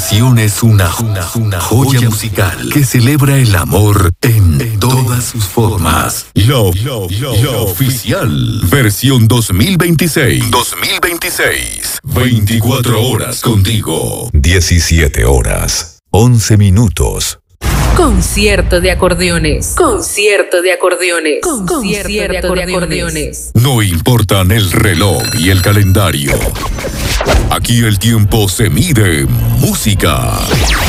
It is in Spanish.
canción es una joya musical que celebra el amor en todas sus formas. Love Oficial, versión 2026. 24 horas contigo. 17 horas, 11 minutos. Concierto de acordeones. Concierto de acordeones. Concierto de acordeones. No importan el reloj y el calendario. Aquí el tiempo se mide en música.